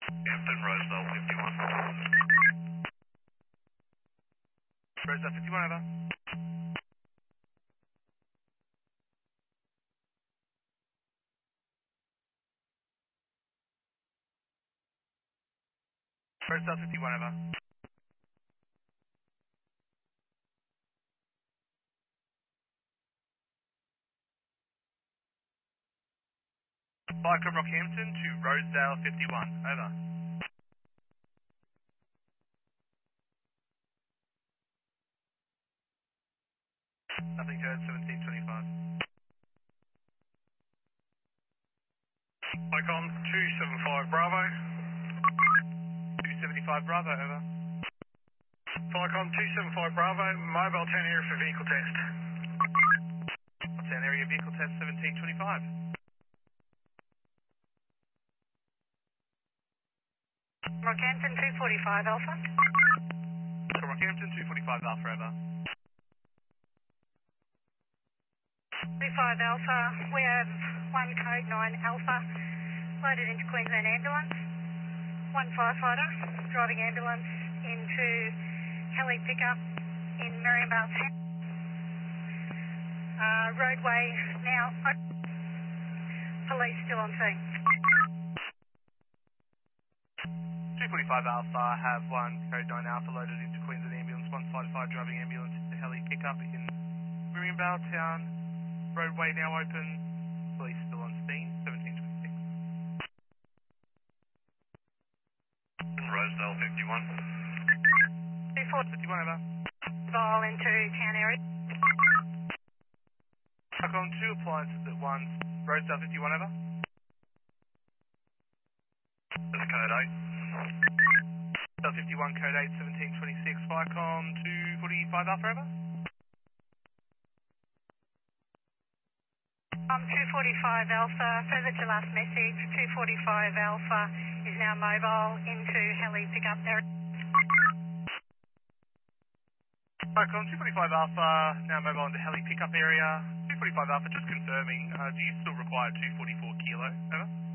Hampton, Rosedale 51. Rosedale 51, over. Rosedale 51, over. Fire from Rockhampton to Rosedale 51, over. Nothing heard, 1725. Icon 275 Bravo. 275 Bravo, over. Icon 275 Bravo, mobile 10 here for vehicle test. 10 area vehicle test 1725. Rockhampton 245 Alpha. So Rockhampton 245 Alpha, over. 25 Alpha, we have one code 9 Alpha loaded into Queensland Ambulance. One firefighter driving ambulance into heli pickup in Marianvale Town. Roadway now open. Police still on scene. 245 Alpha have one code 9 Alpha loaded into Queensland Ambulance. One fighter fire driving ambulance into heli pickup in Marianvale Town. Roadway now open. Police still on scene. 1726. Rosedale 51. 241 over. Vol into town area. Icon 2 appliances at once. Rosedale 51, over. That's code 8. Rosedale 51, code 8, 1726. Firecom 245 Alpha, over. 245 Alpha, further to last message, 245 Alpha is now mobile into heli pickup area. Icon 245 Alpha, now mobile into heli pickup area. 245 Alpha, just confirming, do you still require 244 kilo, over?